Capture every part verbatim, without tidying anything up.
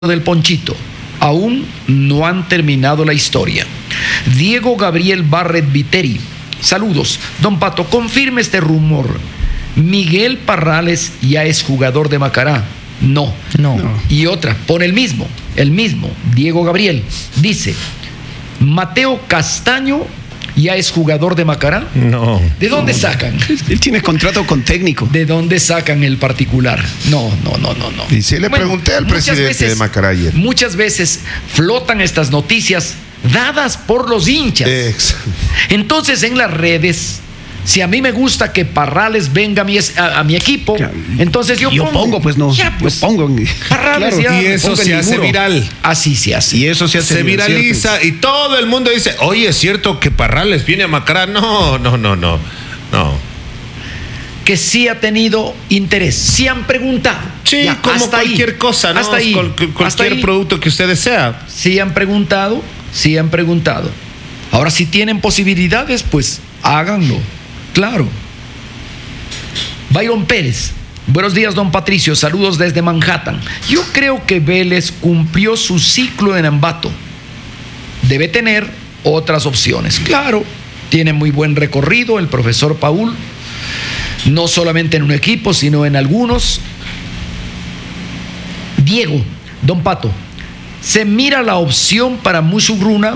del Ponchito. Aún no han terminado la historia. Diego Gabriel Barret Viteri. Saludos. Don Pato, confirme este rumor. Miguel Parrales ya es jugador de Macará. No. No. Y otra, pone el mismo, el mismo, Diego Gabriel. Dice, Mateo Castaño ya es jugador de Macará. No. ¿De dónde no, sacan? Él tiene contrato con técnico. ¿De dónde sacan el particular? No, no, no, no, no. Y sí le bueno, pregunté al presidente veces, de Macará ayer. Muchas veces flotan estas noticias dadas por los hinchas. Exacto. Entonces en las redes, si a mí me gusta que Parrales venga a mi, a, a mi equipo, claro, entonces yo, yo pongo, pongo, pues no. Ya, pues, yo pongo. Parrales claro, ya, y eso se hace viral. Así se hace. Y eso se hace se viral, viraliza ¿cierto? Y todo el mundo dice, oye, ¿es cierto que Parrales viene a Macará? No, no, no, no, no. Que sí ha tenido interés, sí han preguntado. Sí, ya, como cualquier ahí, cosa, ¿no? Hasta ahí, Cual, cualquier hasta ahí. producto que usted desea. Sí han preguntado, sí han preguntado. Ahora, si tienen posibilidades, pues háganlo. Claro. Byron Pérez. Buenos días, don Patricio. Saludos desde Manhattan. Yo creo que Vélez cumplió su ciclo en Ambato. Debe tener otras opciones. Claro, tiene muy buen recorrido el profesor Paul. No solamente en un equipo, sino en algunos. Diego, don Pato, se mira la opción para Musugruna.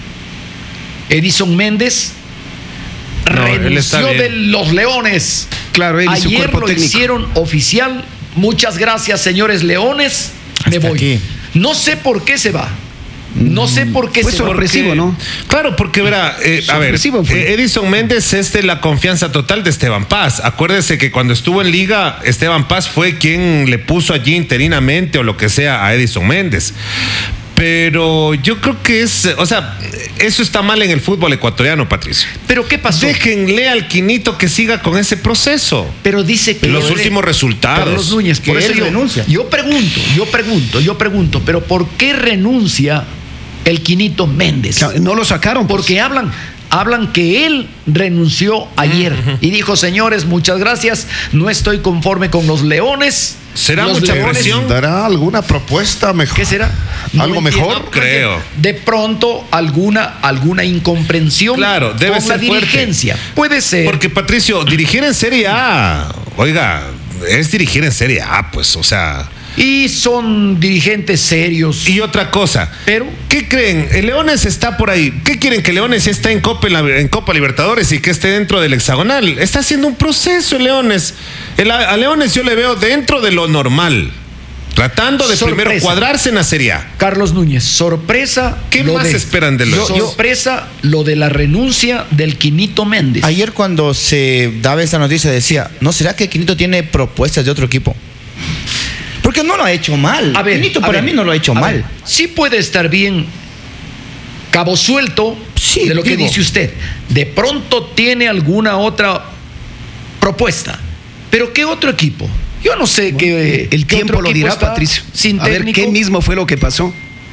Edison Méndez no, renunció de los Leones. Claro, él y su ayer cuerpo lo técnico. hicieron oficial. Muchas gracias, señores Leones. Me Hasta voy. aquí. No sé por qué se va. No sé por qué fue se sorpresivo, porque, ¿no? Claro, porque verá, eh, a ver, eh, Edison Méndez es de la confianza total de Esteban Paz. Acuérdese que cuando estuvo en Liga, Esteban Paz fue quien le puso allí interinamente o lo que sea a Edison Méndez. Pero yo creo que es, o sea, eso está mal en el fútbol ecuatoriano, Patricio. ¿Pero qué pasó? Déjenle al Quinito que siga con ese proceso. Pero dice que los últimos resultados. Carlos Núñez, por eso yo, renuncia. Yo pregunto, yo pregunto, yo pregunto, pero ¿por qué renuncia el Quinito Méndez? No lo sacaron. Porque pues. hablan, hablan que él renunció ayer uh-huh. y dijo, señores, muchas gracias, no estoy conforme con los Leones. ¿Será los mucha Leones, presión? ¿Dará alguna propuesta mejor? ¿Qué será? No ¿Algo mejor? No creo. De pronto alguna, alguna incomprensión claro, debe con ser la dirigencia. Fuerte. Puede ser. Porque, Patricio, dirigir en Serie A, oiga, es dirigir en Serie A, pues, o sea... Y son dirigentes serios. Y otra cosa, pero ¿qué creen? El Leones está por ahí. ¿Qué quieren? Que Leones ya está en Copa, en Copa Libertadores y que esté dentro del hexagonal. Está haciendo un proceso el Leones. El, a Leones yo le veo dentro de lo normal, tratando de sorpresa. Primero cuadrarse en la Serie A. Carlos Núñez, sorpresa. ¿Qué más de, esperan de los? Sorpresa lo de la renuncia del Quinito Méndez. Ayer cuando se daba esta noticia decía, ¿no será que Quinito tiene propuestas de otro equipo? Porque no lo ha hecho mal. A ver, Quinito a para ver, mí no lo ha hecho mal. Ver, sí puede estar bien cabo suelto sí, de lo digo, que dice usted. De pronto tiene alguna otra propuesta. ¿Pero qué otro equipo? Yo no sé bueno, qué. El qué tiempo lo dirá, Patricio. Sin a técnico. ver qué mismo fue lo que pasó.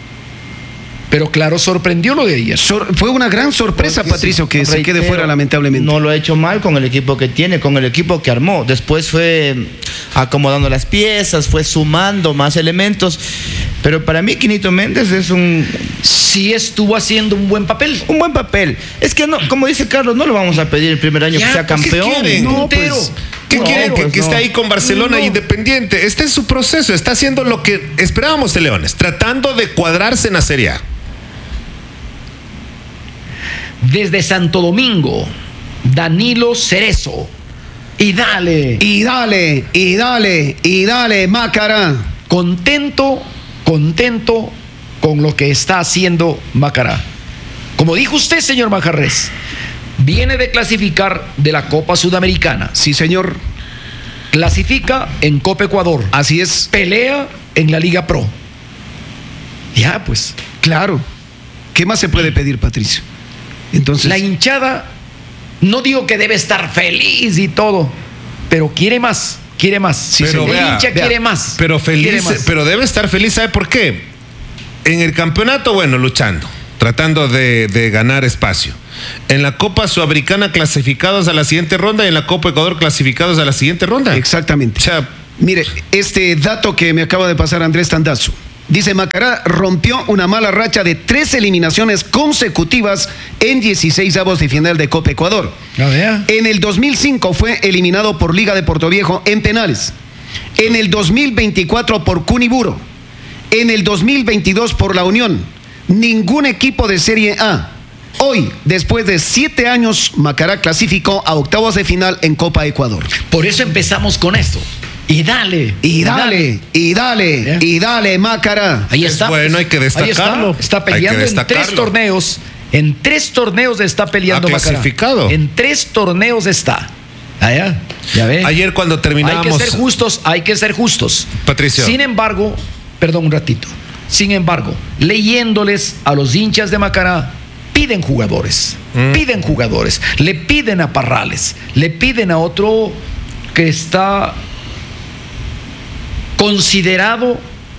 Pero claro, sorprendió lo de ayer. Sor- fue una gran sorpresa, Porque Patricio, que reitero, se quede fuera lamentablemente. No lo ha hecho mal con el equipo que tiene, con el equipo que armó. Después fue acomodando las piezas, fue sumando más elementos. Pero para mí Quinito Méndez es un... Sí estuvo haciendo un buen papel. Un buen papel. Es que, no, como dice Carlos, no le vamos a pedir el primer año ya, que sea campeón. ¿Qué quieren? No, pues, ¿Qué no, quieren? pues Que, que no. esté ahí con Barcelona no. Independiente. Este es su proceso. Está haciendo lo que esperábamos de Leones, tratando de cuadrarse en la Serie A. Desde Santo Domingo, Danilo Cerezo. Y dale. Y dale, y dale, y dale, Macará. Contento, contento con lo que está haciendo Macará. Como dijo usted, señor Majarrés, viene de clasificar de la Copa Sudamericana. Sí, señor. Clasifica en Copa Ecuador. Así es. Pelea en la Liga Pro. Ya, pues. Claro. ¿Qué más se puede pedir, Patricio? Entonces, la hinchada, no digo que debe estar feliz y todo, pero quiere más, quiere más. Sí, pero el vea, hincha vea, quiere más. Pero feliz, más. pero debe estar feliz, ¿sabe por qué? En el campeonato, bueno, luchando, tratando de, de ganar espacio. En la Copa Sudamericana clasificados a la siguiente ronda y en la Copa Ecuador clasificados a la siguiente ronda. Exactamente. O sea, mire, este dato que me acaba de pasar Andrés Tandazo. Dice, Macará rompió una mala racha de tres eliminaciones consecutivas en dieciseisavos de final de Copa Ecuador. A ver. En el dos mil cinco fue eliminado por Liga de Portoviejo en penales. En el dos mil veinticuatro por Cuniburo. En el dos mil veintidós por La Unión. Ningún equipo de Serie A. Hoy, después de siete años, Macará clasificó a octavos de final en Copa Ecuador. Por eso empezamos con esto. Y dale. Y dale, y dale, y dale, Macará. Ahí está. Bueno, hay que destacarlo. Ahí está, está peleando en tres torneos. En tres torneos está peleando ha Macará. clasificado. En tres torneos está. Allá, ya ve. Ayer cuando terminamos. Hay que ser justos, hay que ser justos. Patricio. Sin embargo, perdón un ratito. Sin embargo, leyéndoles a los hinchas de Macará, piden jugadores. Mm. Piden jugadores. Le piden a Parrales. Le piden a otro que está considerado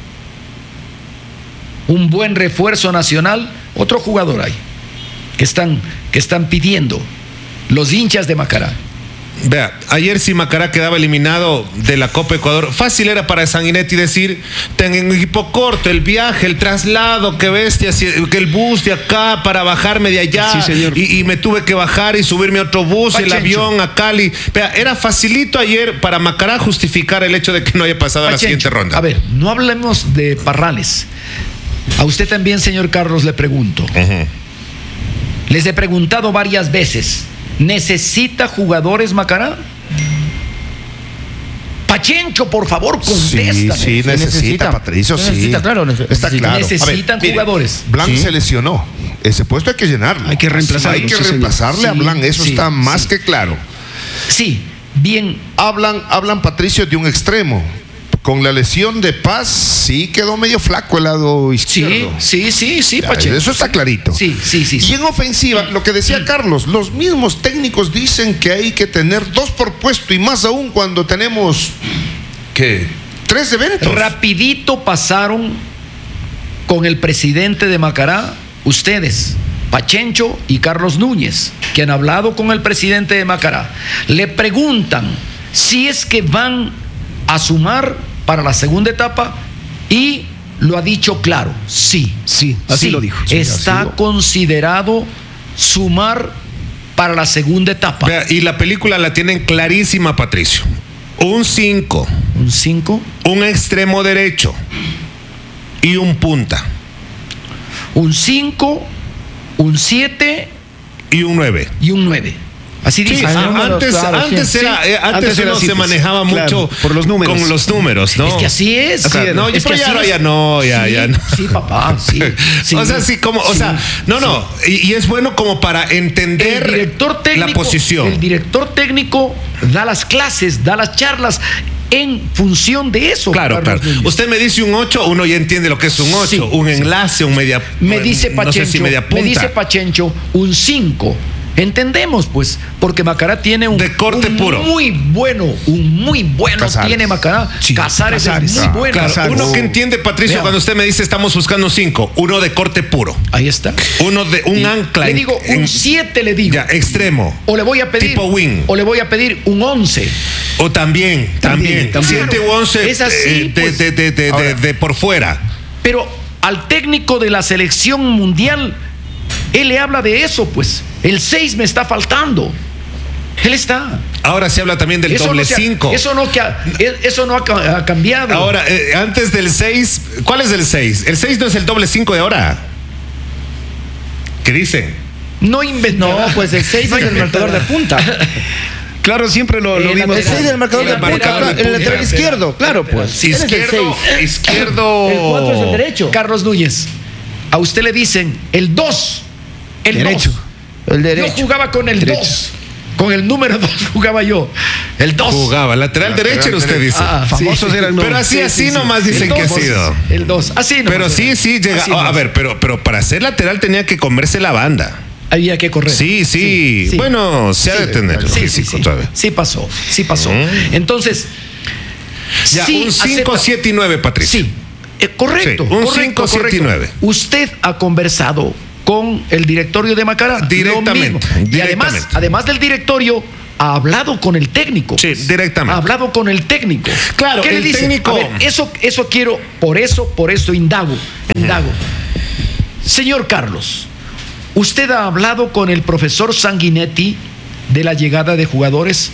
un buen refuerzo nacional. Otro jugador hay que están, que están pidiendo los hinchas de Macará. Vea, ayer si Macará quedaba eliminado de la Copa Ecuador, fácil era para Sanguinetti decir, tengo un equipo corto, el viaje, el traslado, qué bestia, que el bus de acá para bajarme de allá, sí, señor. Y, y me tuve que bajar y subirme a otro bus, Pachencho. El avión a Cali. Vea, era facilito ayer para Macará justificar el hecho de que no haya pasado Pachencho, a la siguiente ronda. A ver, no hablemos de Parrales. A usted también, señor Carlos, le pregunto. Uh-huh. Les he preguntado varias veces. ¿Necesita jugadores Macará? Pachencho, por favor, contéstame. Sí, sí, necesita, necesita. Patricio, sí. Necesita, claro, neces- Está claro. Necesitan A ver, jugadores. Blanc Sí. se lesionó. Ese puesto hay que llenarlo. Hay que reemplazarlo, Hay que sí, señor. reemplazarle a Sí, Blanc. Eso sí, está más sí. que claro. Sí, bien. Hablan, hablan, Patricio, de un extremo. Con la lesión de Paz, sí quedó medio flaco el lado Sí, izquierdo. sí, sí, sí, Ya, Pachencho. eso está clarito. Sí, sí, sí. Y sí. en ofensiva, lo que decía Carlos, los mismos técnicos dicen que hay que tener dos por puesto y más aún cuando tenemos, ¿qué? Tres de Benetton. Rapidito pasaron con el presidente de Macará, ustedes, Pachencho y Carlos Núñez, que han hablado con el presidente de Macará. Le preguntan si es que van a sumar para la segunda etapa y lo ha dicho claro, sí. Sí, así lo dijo. Sí, está así lo- considerado sumar para la segunda etapa. Vea, y la película la tienen clarísima, Patricio. Un cinco, Un cinco, un extremo derecho y un punta un cinco, un siete y un nueve. y un nueve. Así dice. Sí, Hay ah, números, antes, claro, antes sí. era, eh, antes, Antes era uno así, se pues, manejaba claro, mucho por los números. con los números, ¿no? Es que así es. O sea, no, Es pero que ya así ahora es. ya no, ya, Sí, ya no. Sí, papá, sí. sí. O sea, sí, como, o Sí, sea, no, no, y, y es bueno como para entender el director técnico, la posición. El director técnico da las clases, da las charlas en función de eso. Claro, Carlos claro. Núñez. Usted me dice un ocho, uno ya entiende lo que es un ocho, Sí, un sí. enlace, un media. Me dice no Pachencho, sé si media punta. me dice Pachencho un cinco. Entendemos, pues, porque Macará tiene un, De corte un puro. muy bueno, un muy bueno Casares. tiene Macará. Sí, Casares, Casares. es muy Ah, bueno. Claro, Casares. uno que entiende, Patricio, Vea. cuando usted me dice estamos buscando un cinco, uno de corte puro, Ahí está. uno de un Y ancla. Le en- digo en- un siete, le digo. Ya, extremo. O le voy a pedir. Tipo wing. O le voy a pedir un once. O también, también, También, siete u once Es así, eh, de, pues. de- de- de- Ahora. de- de por fuera. Pero al técnico de la selección mundial, él le habla de eso, pues. El seis me está faltando. Él está. Ahora se habla también del Eso doble no se ha- cinco. Eso no, que ha- eso no ha, ca- ha cambiado. Ahora, eh, antes del seis, ¿cuál es el seis? El seis no es el doble cinco de ahora. ¿Qué dicen? No inventará. No, pues el seis No es el inventará. marcador de punta. Claro, siempre lo, lo El vimos. El seis es el marcador El de punta, marcador claro, de el punta. lateral izquierdo, claro, pues. Él es el Izquierdo, seis. izquierdo. El cuatro es el derecho. Carlos Núñez, a usted le dicen el dos. El Derecho. dos. El Yo derecho. jugaba con el Derecho. dos. Con el número dos jugaba yo. El dos. Jugaba, lateral, Lateral derecho, usted derecho. dice. Ah, Famosos sí. eran, ¿no? Pero así, Sí, así sí, sí. nomás dicen El que ha dos. sido. El dos. Así nomás Pero sí, era. sí llega. Así oh, a nomás. ver, pero, pero para ser lateral tenía que comerse la banda. Había que correr. Sí, sí. sí. Bueno, se ha de tener lo Sí, sí, físico sí. todavía. Sí pasó, sí pasó. Mm. Entonces, Ya, sí un cinco, acepta- siete y nueve, Patricio. Sí, eh, correcto. Sí, un correcto, cinco, siete y correcto. nueve. Usted ha conversado con el directorio de Macará. Lo Directamente, mismo. Y además, directamente. además del directorio, ha hablado con el técnico. Sí, directamente. Ha hablado con el técnico. Claro, ¿Qué el le dice? técnico- A ver, eso, eso quiero, por eso, por eso indago, indago. Señor Carlos, ¿usted ha hablado con el profesor Sanguinetti de la llegada de jugadores?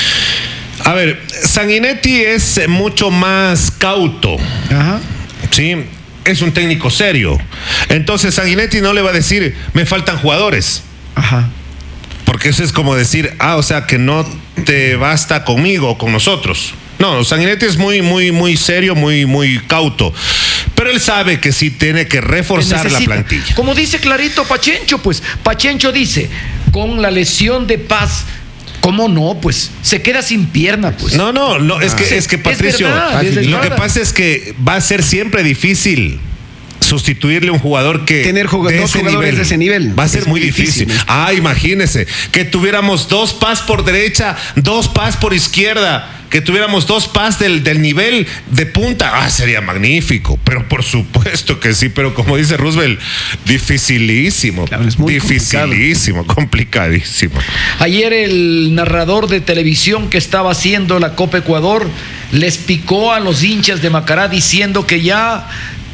A ver, Sanguinetti es mucho más cauto. Ajá. Sí, es un técnico serio. Entonces Sanguinetti no le va a decir, me faltan jugadores. Ajá. Porque eso es como decir, ah, o sea, que no te basta conmigo o con nosotros. No, Sanguinetti es muy, muy, muy serio, muy, muy cauto. Pero él sabe que sí tiene que reforzar la plantilla. Como dice clarito Pachencho, pues Pachencho dice, con la lesión de Paz, ¿cómo no? Pues se queda sin pierna, pues. No, no, no, es que, es que Patricio, verdad, es lo que verdad. pasa es que va a ser siempre difícil sustituirle a un jugador que Tener jug- de dos ese jugadores nivel. de ese nivel. Va a ser Es muy muy difícil. difícil. Ah, imagínese que tuviéramos dos pas por derecha, dos pas por izquierda, que tuviéramos dos pas del, del nivel de punta. Ah, sería magnífico. Pero por supuesto que sí, pero como dice Roosevelt, dificilísimo. Claro, es muy dificilísimo, complicadísimo. Ayer el narrador de televisión que estaba haciendo la Copa Ecuador les picó a los hinchas de Macará diciendo que ya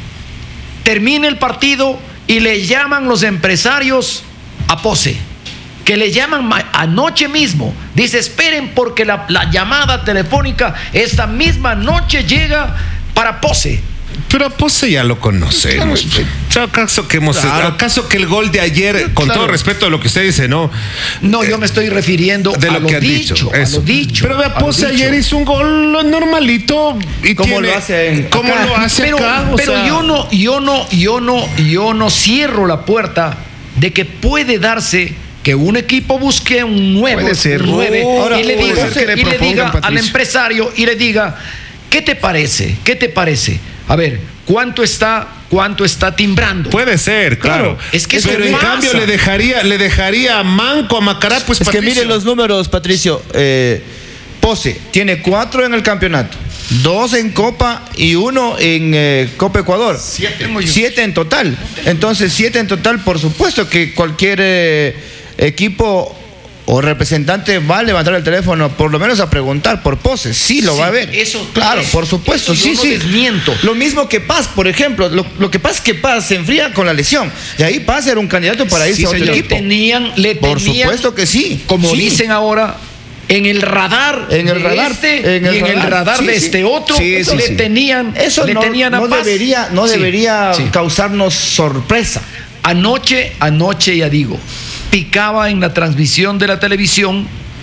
termine el partido y le llaman los empresarios a Pose, que le llaman ma- anoche mismo. Dice, esperen porque la, la llamada telefónica esta misma noche llega para Pose. Pero a Pose ya lo conocemos. O sea, ¿acaso que, hemos, Claro. ¿acaso que el gol de ayer, con Claro. todo respeto a lo que usted dice, no? No, yo me estoy refiriendo De a lo lo que han dicho, dicho. a eso. lo dicho. Pero vea, a lo Pose dicho. ayer hizo un gol normalito. Y ¿Cómo tiene- lo hace en- ¿Cómo acá? lo hace pero, acá? O pero sea, yo no, yo no, yo no, yo no cierro la puerta de que puede darse que un equipo busque un nuevo, Puede ser. un nueve, Ahora, y le puede diga, ser que le y le propongan, diga al Patricio. empresario y le diga, ¿qué te parece? ¿Qué te parece? A ver, ¿cuánto está, cuánto está timbrando? Puede ser, claro. Claro, es que eso pero en pasa. cambio le dejaría, le dejaría manco a Macará, pues Es que Patricio. mire los números, Patricio. Eh, Pose tiene cuatro en el campeonato, dos en Copa y uno en eh, Copa Ecuador. Siete. Siete en total. Entonces, siete en total, por supuesto que cualquier eh, equipo o representante va a levantar el teléfono, por lo menos a preguntar por Pose. Sí, lo Sí, va a ver. eso- claro, eso- por supuesto. eso sí, yo no sí. desmiento. Lo mismo que Paz, por ejemplo. Lo, lo que pasa es que Paz se enfría con la lesión. Y ahí Paz era un candidato para irse Sí, a otro señor. Le equipo. tenían, le Por tenían, supuesto que sí. como Sí. dicen ahora, en el radar, En el de radar, este en el y en el radar. radar Sí, de sí. este otro, Sí, sí, le sí. tenían, Eso le no, tenían a no Paz. debería, no Sí, debería sí. causarnos sorpresa. Anoche, anoche ya digo, picaba en la transmisión de la televisión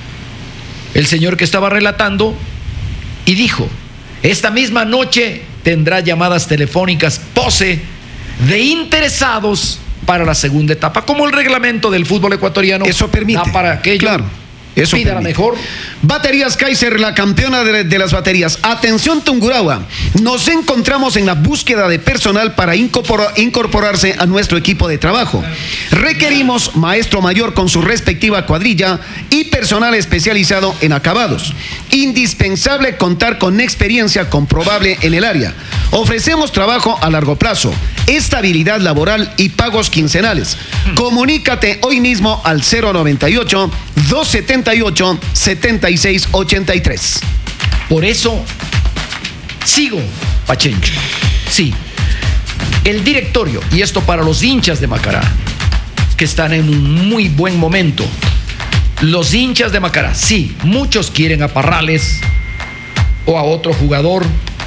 el señor que estaba relatando y dijo, esta misma noche tendrá llamadas telefónicas Pose de interesados para la segunda etapa, como el reglamento del fútbol ecuatoriano Eso permite. da para aquello. Claro, eso pida la permite. mejor. Baterías Kaiser, la campeona de, de las baterías. Atención Tungurahua, nos encontramos en la búsqueda de personal para incorpora- incorporarse a nuestro equipo de trabajo. Requerimos maestro mayor con su respectiva cuadrilla y personal especializado en acabados. Indispensable contar con experiencia comprobable en el área. Ofrecemos trabajo a largo plazo, estabilidad laboral y pagos quincenales. Comunícate hoy mismo al cero noventa y ocho, doscientos setenta y ocho, setenta y seis ochenta y tres. Por eso sigo, Pachencho. Sí, el directorio, y esto para los hinchas de Macará, que están en un muy buen momento. Los hinchas de Macará, sí, muchos quieren a Parrales o a otro jugador.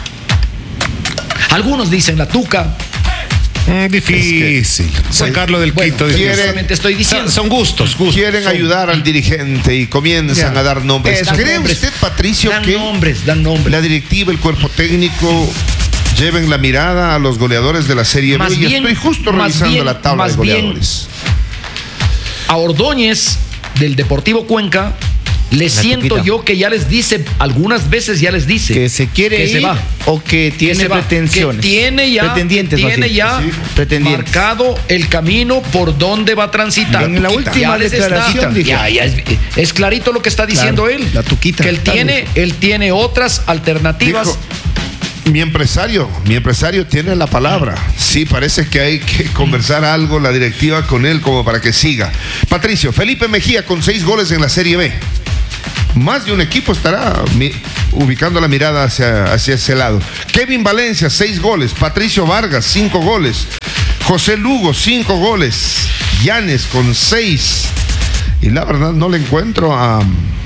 Algunos dicen la Tuca. Mm, difícil. Sacarlo del Bueno, Quito. yo difícil. solamente estoy diciendo. Son, son gustos, gustos. Quieren ayudar al dirigente y comienzan Ya. a dar nombres. Eso, ¿Cree nombres. usted, Patricio, Dan que nombres, dan nombres. la directiva, el cuerpo técnico lleven la mirada a los goleadores de la Serie Más B? Y bien- estoy justo más revisando bien- la tabla más de bien- goleadores. A Ordóñez del Deportivo Cuenca le siento Tuquita. yo que ya les dice, algunas veces ya les dice Que se quiere que ir se va. o que tiene se va, pretensiones. que tiene ya, Pretendientes, más tiene bien. ya Sí. Pretendientes. marcado el camino por donde va a transitar. En la Ya última les declaración está- dijo. ya, ya es, es clarito lo que está diciendo Claro, él. la tuquita. Que él Claro. tiene, él tiene otras alternativas. Dijo, mi empresario, mi empresario tiene la palabra. Sí, parece que hay que conversar algo la directiva con él como para que siga. Patricio, Felipe Mejía con seis goles en la Serie B. más de un equipo estará mi, ubicando la mirada hacia, hacia ese lado. Kevin Valencia, seis goles. Patricio Vargas, cinco goles. José Lugo, cinco goles. Llanes con seis. Y la verdad no le encuentro a,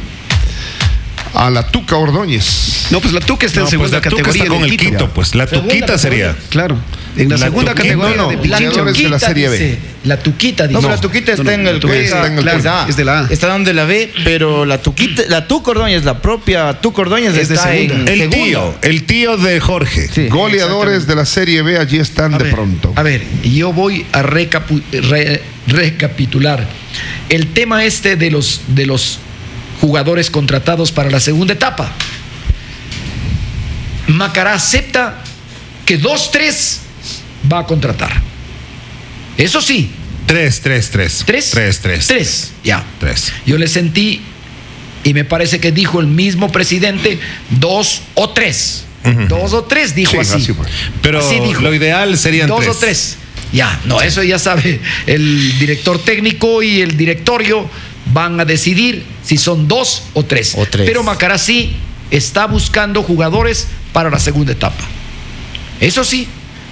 a la Tuca Ordóñez. No, pues la Tuca está No, en segunda pues la Tuca categoría. está con del el Quito, pues. La Segunda Tuquita sería. Claro. En la, La segunda Tuquita, categoría no, de la Pichincha. jugadores de la Serie B. dice, la Tuquita dice. No, No, pero la Tuquita está no, en no, el la Tuquita B, está en el claro, A. Es de la A. Está donde la B, pero la Tuquita, la Tuca Ordóñez, la propia Tuca Ordóñez Es de está en segunda. El segunda. tío, el tío de Jorge. Sí. Goleadores de la Serie B, allí están A de ver, pronto. A ver, yo voy a recapu- re- recapitular el tema este de los, de los jugadores contratados para la segunda etapa. Macará acepta que dos, tres va a contratar. Eso sí, Tres, tres, tres. tres. Tres, tres. Tres, ya. Tres. Yo le sentí, y me parece que dijo el mismo presidente, dos o tres. Ujú. Dos o tres, dijo Sí, así. así fue. Pero Así dijo. lo ideal serían Dos tres. o tres. Ya, no, eso ya sabe. El director técnico y el directorio van a decidir si son dos o tres. O tres. Pero Macará sí está buscando jugadores para la segunda etapa. Eso sí,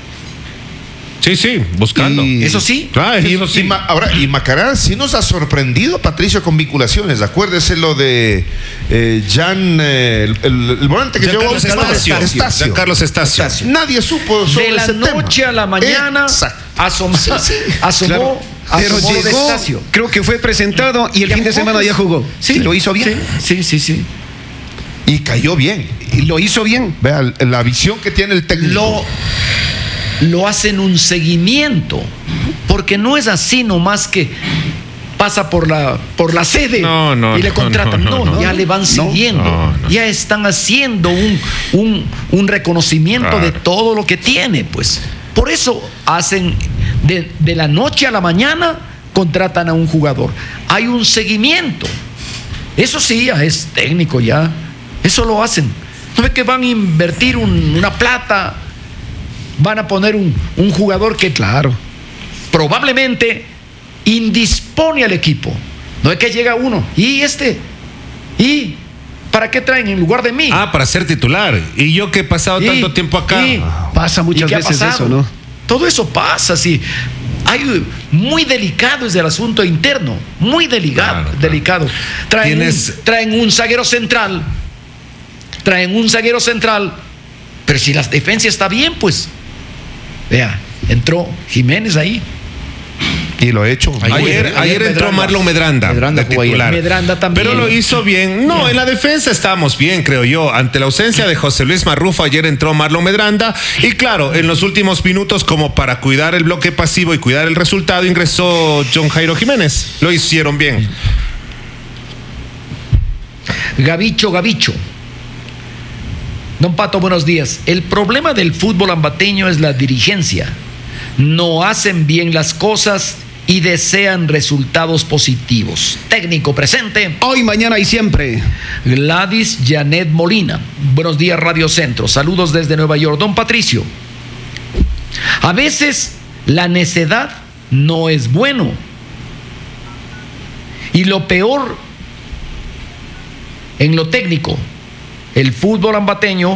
Sí, sí, buscando. Y- eso sí. Ah, Y, eso sí. y Ma- ahora, y Macará sí nos ha sorprendido, Patricio, con vinculaciones. Acuérdese lo de eh, Jan, eh, el, el- el volante que llevó Giancarlo Estacio. Estacio. Giancarlo Estacio. Nadie supo sobre De la ese tema. noche a la mañana Exacto. asomó, asomó, Claro. Pero asomó de llegó, Estacio. creo que fue presentado y el Ya fin de jugó, semana pues. ya jugó. Sí, Y lo hizo bien. Sí, sí, sí. sí. Y cayó bien. Y lo hizo bien. Vea la visión que tiene el técnico. Lo, lo hacen un seguimiento, porque no es así nomás que pasa por la, por la sede No, no, y le no, contratan. no, No, no, no. ya le van siguiendo, no, no. ya están haciendo un, un, un reconocimiento Claro. de todo lo que tiene, pues. Por eso hacen de, de la noche a la mañana, contratan a un jugador. Hay un seguimiento. Eso sí, ya es técnico ya. Eso lo hacen. ¿No ve que van a invertir un- una plata? Van a poner un, un jugador que, claro, probablemente indispone al equipo. No es que llega uno, y este, y ¿para qué traen en lugar de mí? Ah, para ser titular. Y yo que he pasado Y- tanto tiempo acá. y- Pasa muchas ¿y qué ha veces pasado? eso, ¿no? Todo eso pasa, sí. Hay, muy delicado es el asunto interno, muy delicado, Claro, claro. delicado. Traen un, Tienes- traen un zaguero central, traen un zaguero central, pero si la defensa está bien, pues, vea, entró Jiménez ahí. Y lo he hecho. Ayer, Ayer ayer entró Medranda. Marlon Medranda, Medranda de jugó ayer. titular. Medranda también. Pero lo hizo bien. No, en la defensa estábamos bien, creo yo. Ante la ausencia de José Luis Marrufo, ayer entró Marlon Medranda. Y claro, en los últimos minutos, como para cuidar el bloque pasivo y cuidar el resultado, ingresó John Jairo Jiménez. Lo hicieron bien. Gavicho, Gavicho. Don Pato, buenos días. El problema del fútbol ambateño es la dirigencia. No hacen bien las cosas y desean resultados positivos. Técnico presente, Hoy, mañana y siempre. Gladys Janet Molina. Buenos días, Radio Centro. Saludos desde Nueva York. Don Patricio, a veces la necedad no es bueno. Y lo peor en lo técnico, el fútbol ambateño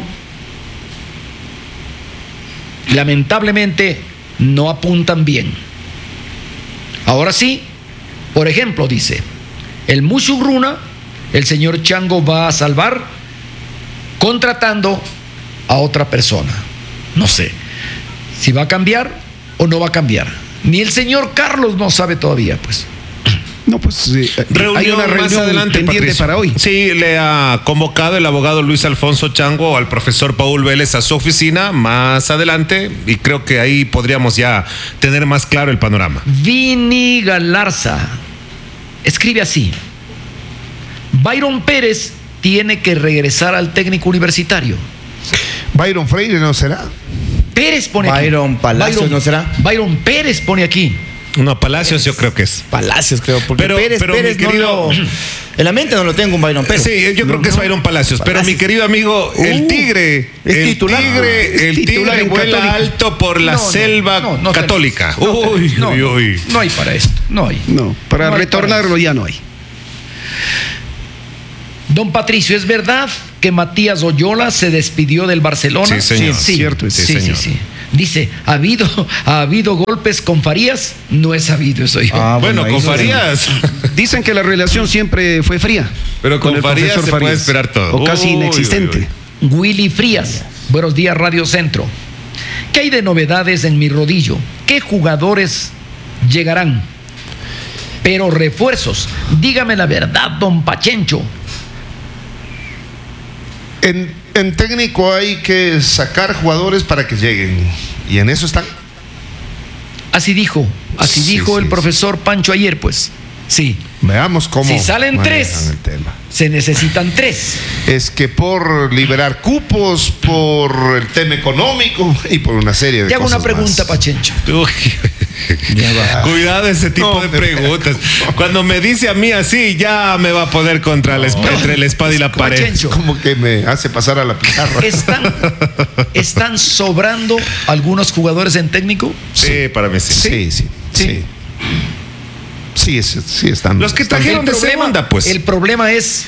lamentablemente no apuntan bien. Ahora sí, por ejemplo, dice, el Mushugruna, el señor Chango va a salvar contratando a otra persona. No sé si va a cambiar o no va a cambiar. Ni el señor Carlos no sabe todavía, pues. No, pues eh, Reunión hay una más reunión adelante, pendiente Patricio. para hoy. Sí, le ha convocado el abogado Luis Alfonso Chango al profesor Paul Vélez a su oficina más adelante y creo que ahí podríamos ya tener más claro el panorama. Vini Galarza escribe así: Byron Pérez tiene que regresar al técnico universitario. Byron Freire no será. Pérez pone aquí. Byron Palacios, ¿no será? Byron Pérez pone aquí. No, Palacios yo creo que es. Palacios, creo. Porque Pero- Pérez, pero Pérez mi no querido- lo- En la mente no lo tengo un Byron Pérez. Sí, yo creo que es Byron Palacios, pero Palacios. mi querido amigo, el Uh, Tigre, es el titular. Tigre, Es el titular Tigre en vuela Católica. alto por la No, no, selva no, no católica. tenemos. No Uy, tenemos. uy, No, uy. no hay para esto, no hay. No, para No hay retornarlo para ya no hay. Don Patricio, ¿es verdad que Matías Oyola se despidió del Barcelona? Sí, señor. Sí, Cierto, sí, sí, sí, señor. sí, sí. Dice, ¿ha habido, ¿ha habido golpes con Farías? No he sabido eso yo. Ah, Bueno, ahí con sí. Farías. Dicen que la relación siempre fue fría. Pero con el Farías profesor se puede esperar todo. O casi Uy, inexistente. uy, uy. Willy Frías, buenos días Radio Centro. ¿Qué hay de novedades en mi rodillo? ¿Qué jugadores llegarán? Pero refuerzos, dígame la verdad, don Pachencho. En, en técnico hay que sacar jugadores para que lleguen. Y en eso están. Así dijo, así Sí, dijo sí, el sí. profesor Pancho ayer, pues. Sí, Veamos cómo. si salen manejan tres, el tema. se necesitan tres. Es que por liberar cupos, por el tema económico y por una serie de Te hago cosas una pregunta, más. Pachencho. Uy. Cuidado ese tipo No, de me- preguntas. Cuando me dice a mí así, ya me va a poner contra la esp- entre la espada y la pared. Pachencho, Como que me hace pasar a la pizarra. ¿están, ¿están sobrando algunos jugadores en técnico? Sí, para mí sí. Sí, sí, sí. Sí, sí, sí están. Los que están- trajeron de segunda, pues. El problema es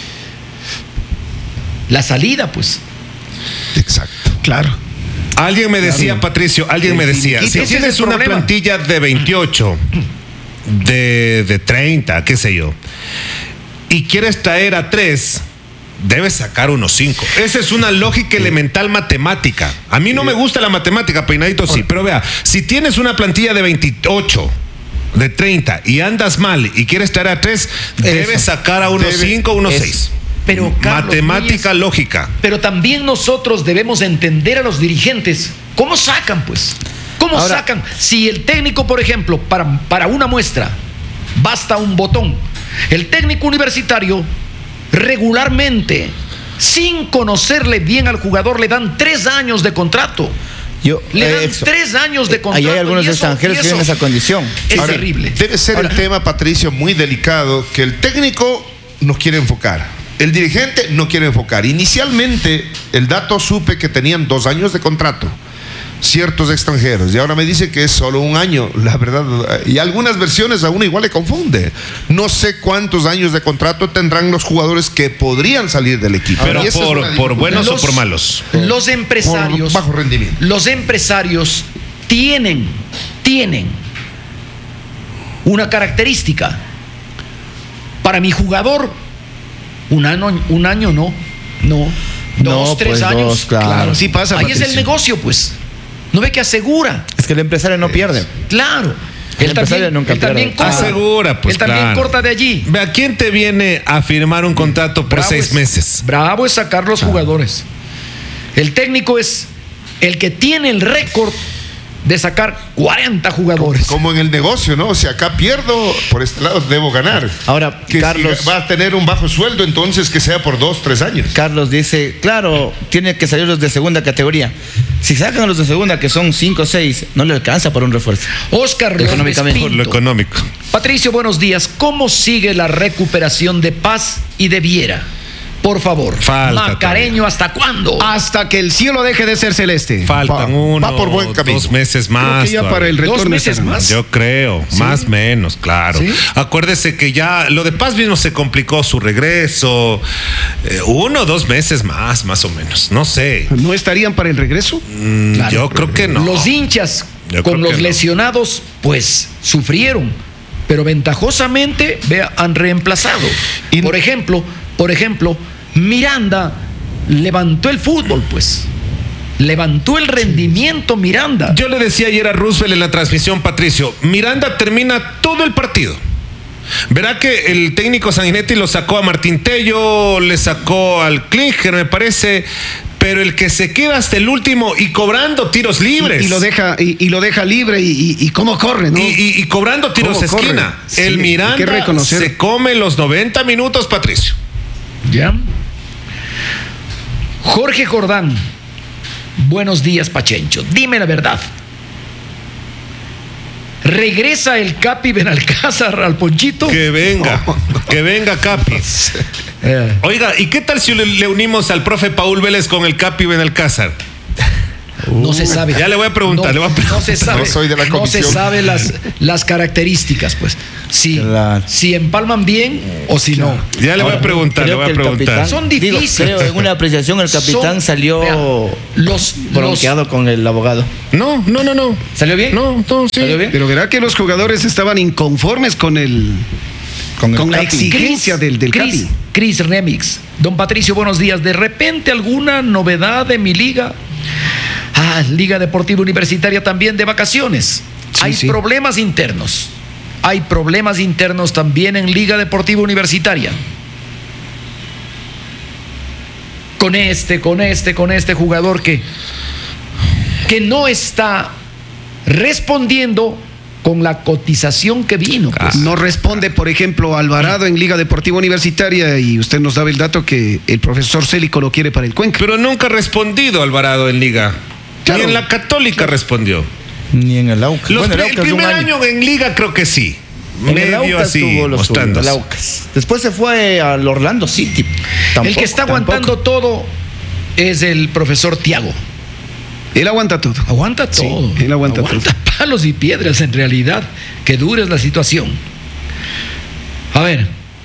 la salida, pues. Exacto. Claro. Alguien me decía, Patricio, alguien me decía, finiquito. si Ese es tienes el una problema. plantilla de veintiocho, de, de treinta, qué sé yo, y quieres traer a tres, debes sacar unos cinco. Esa es una lógica elemental matemática. A mí no me gusta la matemática, Peinadito sí, pero vea, si tienes una plantilla de veintiocho, de treinta y andas mal y quieres traer a tres, debes sacar a unos Debe- cinco, unos eso. seis. Pero, Carlos Matemática Núñez, lógica. pero también nosotros debemos entender a los dirigentes. ¿Cómo sacan, pues? ¿Cómo Ahora- sacan? Si el técnico, por ejemplo, para, para una muestra, basta un botón. El técnico universitario regularmente, sin conocerle bien al jugador, le dan tres años de contrato. Yo, Le eh, dan eso. tres años de Ahí contrato. hay algunos y eso- extranjeros y que tienen eso esa condición. Es Ahora, terrible. Debe ser Ahora, el tema, Patricio, muy delicado, que el técnico nos quiere enfocar. El dirigente no quiere enfocar. Inicialmente, el dato supe que tenían dos años de contrato, ciertos extranjeros, y ahora me dice que es solo un año. La verdad, y algunas versiones a uno igual le confunde. No sé cuántos años de contrato tendrán los jugadores que podrían salir del equipo. Pero Y esa es por, una por dificultad. buenos Los- o por malos. Los empresarios. Por bajo rendimiento. Los empresarios tienen, tienen una característica. Para mi jugador, un año, un año no, no, dos, No, tres pues, años. dos, claro. Sí pasa, Ahí es el Patricio. negocio, pues. ¿No ve que asegura? Es que el empresario no pierde. Claro. El Él empresario también, nunca él también pierde. corta. Asegura, pues, Él también claro. corta de allí. Ve, ¿a quién te viene a firmar un contrato por Bravo seis es- meses? Bravo es sacar los jugadores. El técnico es el que tiene el récord de sacar cuarenta jugadores. Como en el negocio, ¿no? O sea, acá pierdo, por este lado debo ganar. Ahora, que Carlos- si va a tener un bajo sueldo, entonces que sea por dos, tres años. Carlos dice, claro, tiene que salir los de segunda categoría. Si sacan a los de segunda, que son cinco o seis, no le alcanza para un refuerzo. Oscar López Económicamente. Por lo Pinto. económico. Patricio, buenos días. ¿Cómo sigue la recuperación de Paz y de Viera? Por favor. Falta Macareño, ¿hasta cuándo? Hasta que el cielo deje de ser celeste. Faltan Va- uno, va por buen camino. dos meses Creo más. que ya todavía. para el Dos retorno meses estarán. más. Yo creo, más menos, claro. ¿Sí? Acuérdese que ya lo de Paz mismo se complicó su regreso. Eh, uno o dos meses más, más o menos. No sé. ¿No estarían para el regreso? Mm, Claro. yo creo que no. Los hinchas Yo con creo los que no. lesionados, pues sufrieron, pero ventajosamente vea, han reemplazado. Y- por ejemplo, por ejemplo, Miranda levantó el fútbol, pues. Levantó el rendimiento Miranda. Yo le decía ayer a Roosevelt en la transmisión, Patricio, Miranda termina todo el partido. Verá que el técnico Sanguinetti lo sacó a Martín Tello, le sacó al Klinger, me parece, pero el que se queda hasta el último y cobrando tiros libres. Y, y lo deja y, y lo deja libre y, y- y cómo corre, ¿no? Y, y- y cobrando tiros de ¿Cómo corre? esquina. Sí, el hay que Miranda reconocer. se come los noventa minutos, Patricio. ¿Ya? Jorge Jordán. Buenos días, Pachencho. Dime la verdad. ¿Regresa el Capi Benalcázar al Ponchito? Que venga, que venga Capi. Eh, Oiga, ¿y qué tal si le, le unimos al profe Paul Vélez con el Capi Benalcázar? Uh, no se sabe. Ya le voy a preguntar. No, le voy a preguntar. no se sabe. No soy de la no se comisión. sabe las, las características, pues. Si, Claro. si empalman bien o si no. Ya le voy a preguntar, le Creo voy a que el preguntar. capitán- Son digo, difíciles. creo, en una apreciación el capitán Son- salió vea, los, los, bronqueado con el abogado. No, no, no, no. ¿Salió bien? No, no, sí. ¿Salió bien? Pero verá que los jugadores estaban inconformes con el Con, el con la Capi. exigencia del, del Chris, Capi. Chris Remix. Don Patricio, buenos días. ¿De repente alguna novedad de mi liga? Ah, Liga Deportiva Universitaria también de vacaciones. Sí, Hay sí. problemas internos. Hay problemas internos también en Liga Deportiva Universitaria. Con este, con este, con este jugador que, que no está respondiendo con la cotización que vino. pues. No responde, por ejemplo, Alvarado en Liga Deportiva Universitaria y usted nos daba el dato que el profesor Célico lo quiere para el Cuenca. Pero nunca ha respondido Alvarado en Liga. Claro. Ni en la Católica respondió. Ni en el Aucas. Los Bueno, el pri- el Aucas de un primer año. año en Liga creo que sí. En el Medio Aucas así, tuvo lo suyo, mostrándose. el Aucas. Después se fue al Orlando City. El Tampoco, que está aguantando tampoco. todo es el profesor Tiago. Él aguanta todo. Aguanta Sí, todo. él aguanta palos y piedras en realidad. Que dura es la situación. A ver.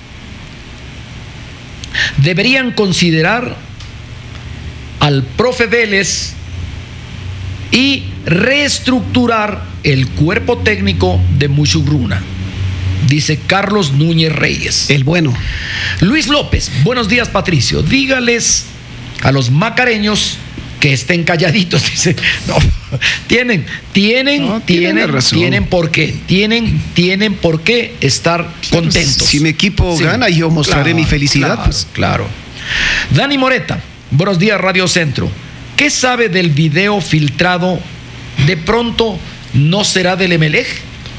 Deberían considerar al profe Vélez y reestructurar el cuerpo técnico de Muchugruna, dice Carlos Núñez Reyes. El bueno. Luis López, buenos días Patricio, dígales a los macareños que estén calladitos, dice. No, tienen, tienen, No, tienen tienen, razón. tienen por qué, tienen, tienen por qué estar contentos. Si mi equipo Sí, gana, yo mostraré claro, mi felicidad. Claro, pues. claro. Dani Moreta, buenos días Radio Centro. ¿Qué sabe del video filtrado? De pronto no será del Emelec.